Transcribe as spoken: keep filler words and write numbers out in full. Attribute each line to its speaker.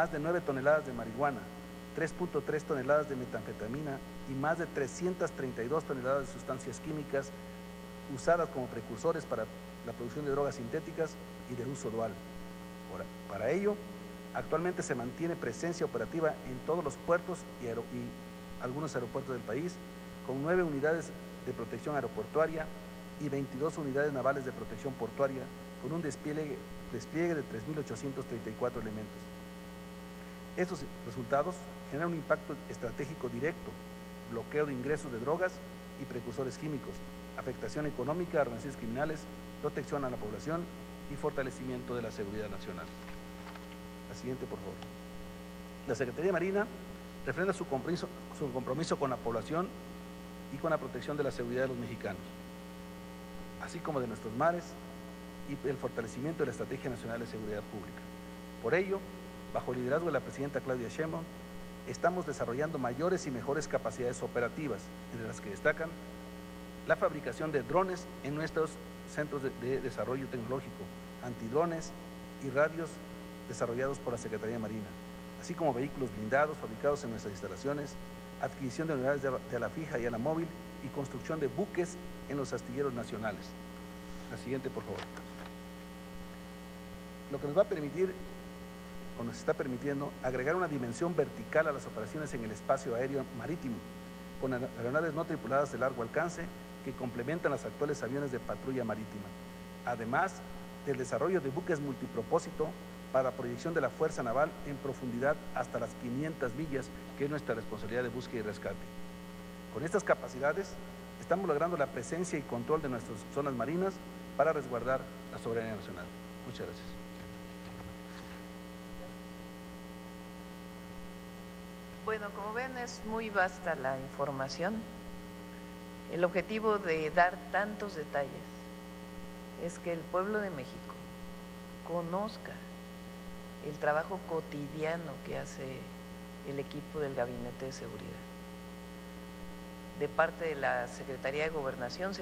Speaker 1: más de nueve toneladas de marihuana, tres punto tres toneladas de metanfetamina y más de trescientas treinta y dos toneladas de sustancias químicas usadas como precursores para la producción de drogas sintéticas y de uso dual. Para ello, actualmente se mantiene presencia operativa en todos los puertos y, aer y algunos aeropuertos del país, con nueve unidades de protección aeroportuaria y veintidós unidades navales de protección portuaria, con un despliegue, despliegue de tres mil ochocientos treinta y cuatro elementos. Estos resultados generan un impacto estratégico directo, bloqueo de ingresos de drogas y precursores químicos, afectación económica a organizaciones criminales, protección a la población y fortalecimiento de la seguridad nacional. La siguiente, por favor. La Secretaría de Marina refrenda su compromiso, su compromiso con la población y con la protección de la seguridad de los mexicanos, así como de nuestros mares y el fortalecimiento de la Estrategia Nacional de Seguridad Pública. Por ello, bajo el liderazgo de la presidenta Claudia Sheinbaum, estamos desarrollando mayores y mejores capacidades operativas, entre las que destacan la fabricación de drones en nuestros centros de, de desarrollo tecnológico, antidrones y radios desarrollados por la Secretaría de Marina, así como vehículos blindados fabricados en nuestras instalaciones, adquisición de unidades de, de ala fija y ala móvil y construcción de buques en los astilleros nacionales. La siguiente, por favor. Lo que nos va a permitir, o nos está permitiendo, agregar una dimensión vertical a las operaciones en el espacio aéreo marítimo, con aeronaves no tripuladas de largo alcance que complementan los actuales aviones de patrulla marítima, además del desarrollo de buques multipropósito para la proyección de la Fuerza Naval en profundidad hasta las quinientas millas, que es nuestra responsabilidad de búsqueda y rescate. Con estas capacidades estamos logrando la presencia y control de nuestras zonas marinas para resguardar la soberanía nacional. Muchas gracias.
Speaker 2: Bueno, como ven, es muy vasta la información. El objetivo de dar tantos detalles es que el pueblo de México conozca el trabajo cotidiano que hace el equipo del Gabinete de Seguridad. De parte de la Secretaría de Gobernación,